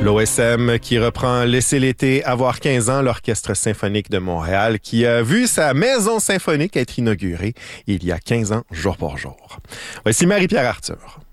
L'OSM qui reprend Laissez l'été avoir 15 ans, l'Orchestre symphonique de Montréal qui a vu sa maison symphonique être inaugurée il y a 15 ans, jour pour jour. Voici Marie-Pierre Arthur.